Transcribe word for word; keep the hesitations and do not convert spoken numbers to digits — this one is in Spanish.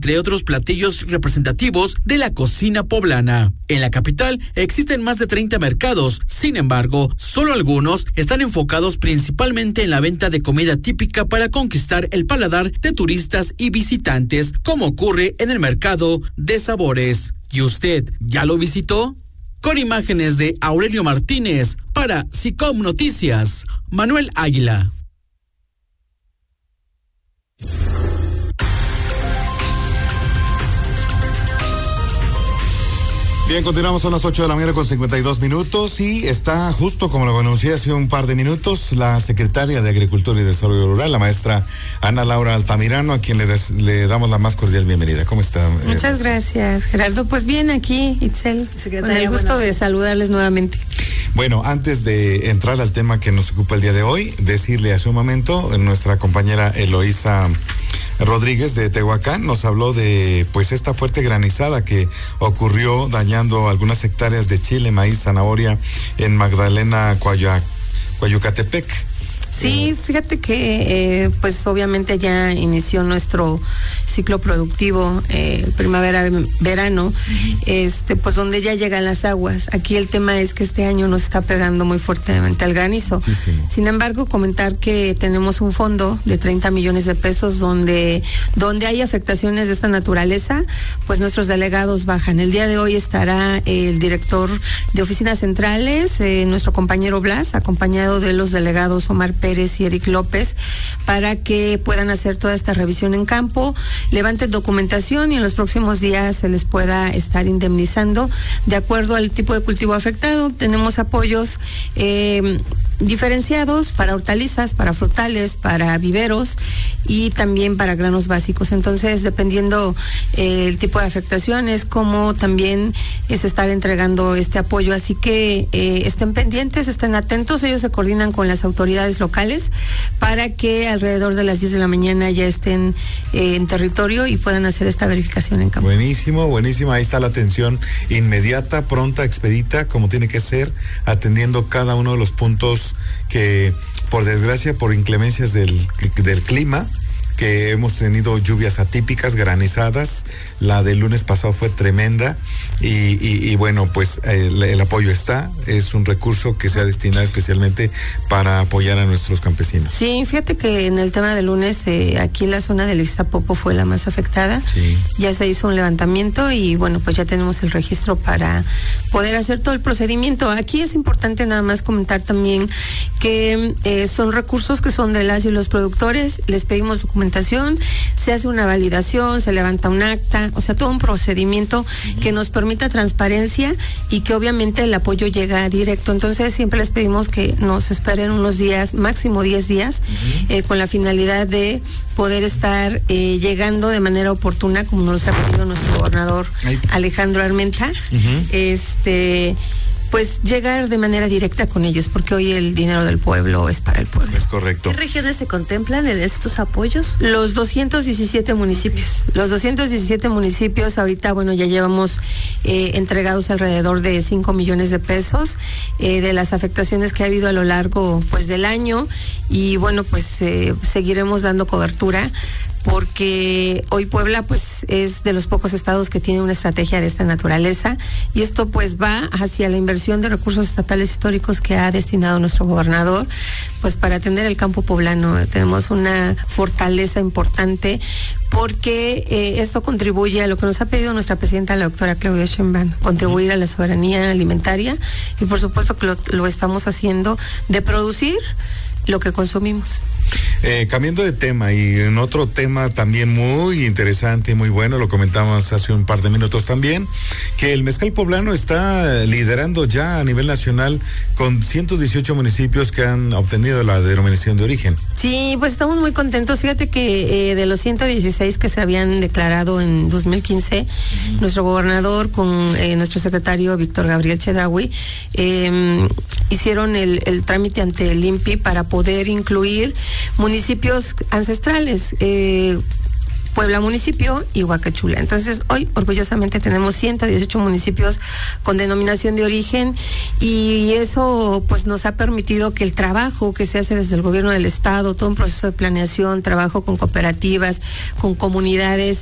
entre otros platillos representativos de la cocina poblana. En la capital existen más de treinta mercados, sin embargo, solo algunos están enfocados principalmente en la venta de comida típica para conquistar el paladar de turistas y visitantes, como ocurre en el mercado de sabores. ¿Y usted ya lo visitó? Con imágenes de Aurelio Martínez, para SICOM Noticias, Manuel Águila. Bien, continuamos, son las ocho de la mañana con cincuenta y dos minutos y está justo, como lo anuncié hace un par de minutos, la secretaria de Agricultura y Desarrollo Rural, la maestra Ana Laura Altamirano, a quien le, des, le damos la más cordial bienvenida. ¿Cómo está? Muchas eh, gracias, Gerardo. Pues bien, aquí, Itzel, con el gusto de saludarles nuevamente. Bueno, antes de entrar al tema que nos ocupa el día de hoy, decirle hace un momento, nuestra compañera Eloísa Rodríguez de Tehuacán nos habló de pues esta fuerte granizada que ocurrió dañando algunas hectáreas de chile, maíz, zanahoria en Magdalena, Coayac, Coayucatepec. Sí, fíjate que eh, pues obviamente ya inició nuestro ciclo productivo eh, primavera-verano, uh-huh. este pues donde ya llegan las aguas. Aquí el tema es que este año nos está pegando muy fuertemente el granizo. Sí, sí. Sin embargo, comentar que tenemos un fondo de treinta millones de pesos donde, donde hay afectaciones de esta naturaleza, pues nuestros delegados bajan. El día de hoy estará el director de oficinas centrales, eh, nuestro compañero Blas, acompañado de los delegados Omar Pérez y Eric López, para que puedan hacer toda esta revisión en campo, levanten documentación y en los próximos días se les pueda estar indemnizando de acuerdo al tipo de cultivo afectado. Tenemos apoyos eh, diferenciados para hortalizas, para frutales, para viveros y también para granos básicos. Entonces, dependiendo eh, el tipo de afectaciones, como también es estar entregando este apoyo. Así que eh, estén pendientes, estén atentos. Ellos se coordinan con las autoridades locales para que alrededor de las diez de la mañana ya estén eh, en territorio y puedan hacer esta verificación en campo. Buenísimo, buenísimo. Ahí está la atención inmediata, pronta, expedita, como tiene que ser, atendiendo cada uno de los puntos que, por desgracia, por inclemencias del, del clima, que hemos tenido lluvias atípicas, granizadas. La del lunes pasado fue tremenda y, y, y bueno, pues el, el apoyo está, es un recurso que se ha destinado especialmente para apoyar a nuestros campesinos. Sí, fíjate que en el tema del lunes, eh, aquí la zona del Ixtapopo fue la más afectada. Sí. Ya se hizo un levantamiento y bueno, pues ya tenemos el registro para poder hacer todo el procedimiento. Aquí es importante nada más comentar también que eh, son recursos que son de las y los productores, les pedimos documentación, se hace una validación, se levanta un acta, o sea, todo un procedimiento uh-huh. que nos permita transparencia y que obviamente el apoyo llega directo. Entonces siempre les pedimos que nos esperen unos días, máximo diez días, uh-huh. eh, con la finalidad de poder estar eh, llegando de manera oportuna, como nos ha pedido nuestro gobernador Ay. Alejandro Armenta, uh-huh. este pues llegar de manera directa con ellos, porque hoy el dinero del pueblo es para el pueblo. Es correcto. ¿Qué regiones se contemplan en estos apoyos? Los doscientos diecisiete municipios. Los doscientos diecisiete municipios, ahorita, bueno, ya llevamos eh, entregados alrededor de cinco millones de pesos eh, de las afectaciones que ha habido a lo largo, pues, del año. Y bueno, pues eh, seguiremos dando cobertura, porque hoy Puebla pues es de los pocos estados que tiene una estrategia de esta naturaleza y esto pues va hacia la inversión de recursos estatales históricos que ha destinado nuestro gobernador pues para atender el campo poblano. Tenemos una fortaleza importante porque eh, esto contribuye a lo que nos ha pedido nuestra presidenta, la doctora Claudia Sheinbaum, contribuir a la soberanía alimentaria y por supuesto que lo, lo estamos haciendo de producir lo que consumimos. Eh, cambiando de tema y en otro tema también muy interesante y muy bueno, lo comentamos hace un par de minutos también, que el mezcal poblano está liderando ya a nivel nacional con ciento dieciocho municipios que han obtenido la denominación de origen. Sí, pues estamos muy contentos. Fíjate que eh, de los ciento dieciséis que se habían declarado en dos mil quince, uh-huh. nuestro gobernador con eh, nuestro secretario Víctor Gabriel Chedraui eh, hicieron el, el trámite ante el I N P I para poder incluir municipios ancestrales, eh, Puebla municipio y Huacachula. Entonces hoy orgullosamente tenemos ciento dieciocho municipios con denominación de origen y eso pues nos ha permitido que el trabajo que se hace desde el gobierno del estado, todo un proceso de planeación, trabajo con cooperativas, con comunidades,